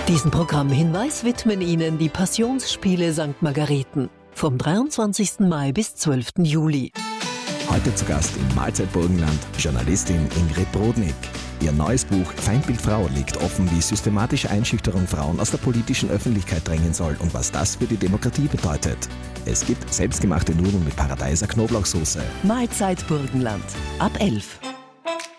Diesen Programmhinweis widmen Ihnen die Passionsspiele St. Margareten vom 23. Mai bis 12. Juli. Heute zu Gast im Mahlzeit Burgenland Journalistin Ingrid Brodnik. Ihr neues Buch Feindbild Frau legt offen, wie systematische Einschüchterung Frauen aus der politischen Öffentlichkeit drängen soll und was das für die Demokratie bedeutet. Es gibt selbstgemachte Nudeln mit Paradeiser Knoblauchsoße. Mahlzeit Burgenland ab 11.